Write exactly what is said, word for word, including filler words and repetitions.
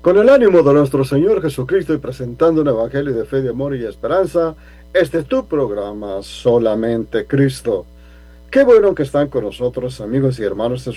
Con el ánimo de nuestro Señor Jesucristo y presentando un evangelio de fe, de amor y esperanza, este es tu programa, Solamente Cristo. Qué bueno que están con nosotros, amigos y hermanos, en